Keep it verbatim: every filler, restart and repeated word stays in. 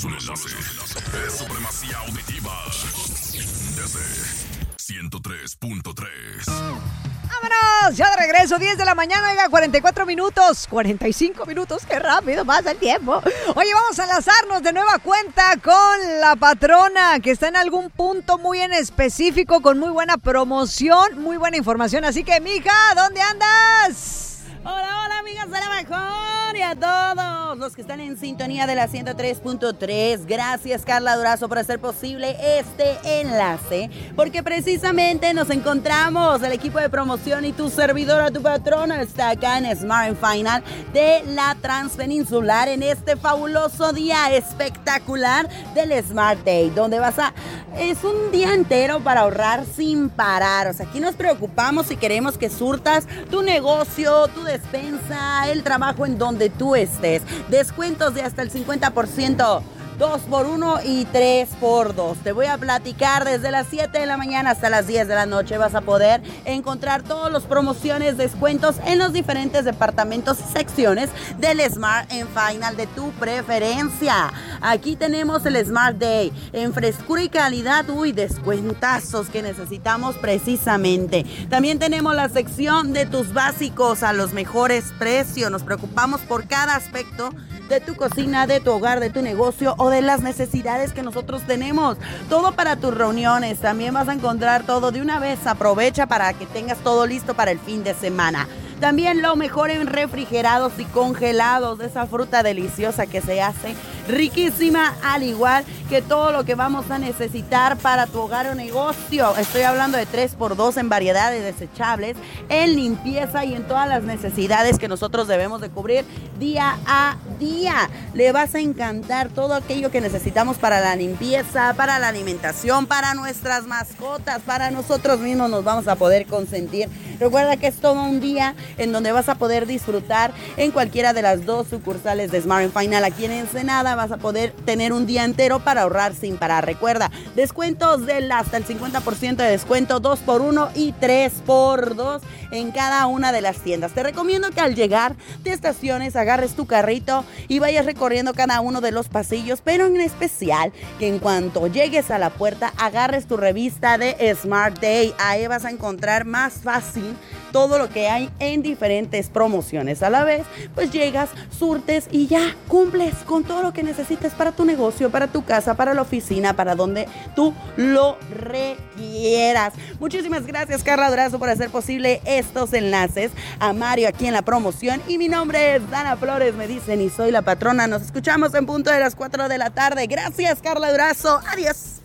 es un enlace. Es supremacía auditiva. Desde ciento tres punto tres. ¡Vámonos! Ya de regreso, diez de la mañana, oiga, cuarenta y cuatro minutos, cuarenta y cinco minutos, qué rápido pasa el tiempo. Oye, vamos a enlazarnos de nueva cuenta con la patrona, que está en algún punto muy en específico, con muy buena promoción, muy buena información. Así que, mija, ¿dónde andas? Hola, hola, amigas de la mejor, y a todos los que están en sintonía de la ciento tres punto tres. Gracias, Carla Durazo, por hacer posible este enlace, porque precisamente nos encontramos, el equipo de promoción y tu servidora, tu patrona, está acá en Smart Final de la Transpeninsular en este fabuloso día espectacular del Smart Day, donde vas a... Es un día entero para ahorrar sin parar. O sea, aquí nos preocupamos y queremos que surtas tu negocio, tu despensa, el trabajo en donde tú estés. Descuentos de hasta el cincuenta por ciento. dos por uno y tres por dos. Te voy a platicar desde las siete de la mañana hasta las diez de la noche. Vas a poder encontrar todas las promociones, descuentos en los diferentes departamentos y secciones del Smart en Final de tu preferencia. Aquí tenemos el Smart Day en frescura y calidad. Uy, descuentazos que necesitamos precisamente. También tenemos la sección de tus básicos a los mejores precios. Nos preocupamos por cada aspecto de tu cocina, de tu hogar, de tu negocio o de las necesidades que nosotros tenemos. Todo para tus reuniones. También vas a encontrar todo de una vez. Aprovecha para que tengas todo listo para el fin de semana. También lo mejor en refrigerados y congelados, de esa fruta deliciosa que se hace riquísima, al igual que todo lo que vamos a necesitar para tu hogar o negocio. Estoy hablando de tres por dos en variedad de desechables, en limpieza y en todas las necesidades que nosotros debemos de cubrir día a día. Le vas a encantar todo aquello que necesitamos para la limpieza, para la alimentación, para nuestras mascotas, para nosotros mismos nos vamos a poder consentir. Recuerda que es todo un día en donde vas a poder disfrutar en cualquiera de las dos sucursales de Smart Final. Aquí en Ensenada vas a poder tener un día entero para ahorrar sin parar. Recuerda, descuentos del hasta el cincuenta por ciento de descuento, dos por uno y tres por dos en cada una de las tiendas. Te recomiendo que al llegar te estaciones, agarres tu carrito y vayas recorriendo cada uno de los pasillos, pero en especial que en cuanto llegues a la puerta agarres tu revista de Smart Day. Ahí vas a encontrar más fácil todo lo que hay en diferentes promociones. A la vez, pues llegas, surtes y ya cumples con todo lo que necesites para tu negocio, para tu casa, para la oficina, para donde tú lo requieras. Muchísimas gracias, Carla Durazo, por hacer posible estos enlaces. A Mario aquí en la promoción y mi nombre es Dana Flores, me dicen, y soy la patrona. Nos escuchamos en punto de las cuatro de la tarde. Gracias, Carla Durazo. Adiós.